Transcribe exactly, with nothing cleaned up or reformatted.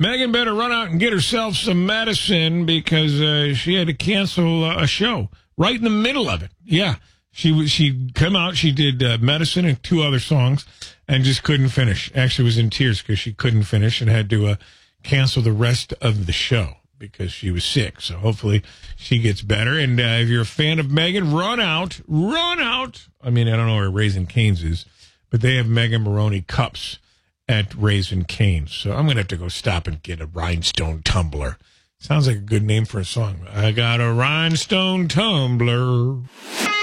Megan better run out and get herself some medicine because uh, she had to cancel uh, a show right in the middle of it. Yeah, she was. She come out. She did uh, medicine and two other songs, and just couldn't finish. Actually, was in tears because she couldn't finish and had to uh, cancel the rest of the show because she was sick. So hopefully she gets better. And uh, if you're a fan of Megan, run out, run out. I mean, I don't know where Raising Cane's is, but they have Megan Maroney cups at Raising Cane's. So I'm going to have to go stop and get a rhinestone tumbler. Sounds like a good name for a song. I got a rhinestone tumbler.